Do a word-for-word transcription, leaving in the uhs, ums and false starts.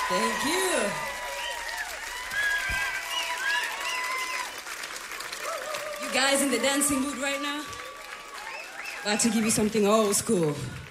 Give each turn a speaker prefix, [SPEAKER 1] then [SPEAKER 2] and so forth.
[SPEAKER 1] Thank you. You guys in the dancing mood right now? About to give you something old school.